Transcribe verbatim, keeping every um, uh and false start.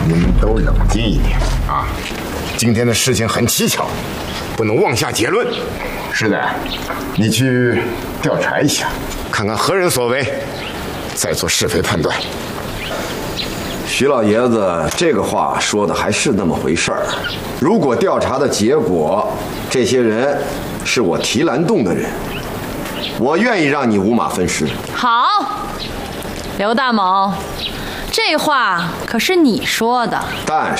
你们都冷静一点啊！今天的事情很蹊跷，不能妄下结论。是的，你去调查一下，看看何人所为，再做是非判断。 徐老爷子这个话说的还是那么回事儿。如果调查的结果，这些人是我提篮洞的人，我愿意让你五马分尸。 好，刘大猛，这话可是你说的。 但